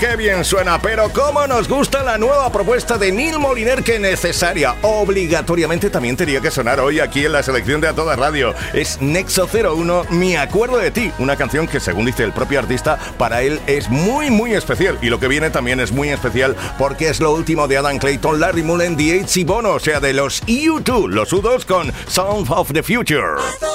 Qué bien suena, pero cómo nos gusta la nueva propuesta de Neil Moliner, que necesaria, obligatoriamente también tenía que sonar hoy aquí en la selección de A Toda Radio. Es Nexo 01, Me Acuerdo de Ti, una canción que, según dice el propio artista, para él es muy, muy especial. Y lo que viene también es muy especial porque es lo último de Adam Clayton, Larry Mullen, The Eights y Bono, o sea, de los U2, los U2 con Sound of the Future.